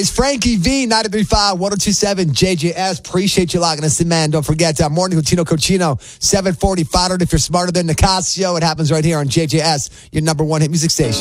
It's Frankie V, 93.5, 1027 JJS. Appreciate you logging us in, man. Don't forget, Morning with Tino Cochino, 740 Followed. If you're smarter than Nicasio, it happens right here on JJS, your number one hit music station.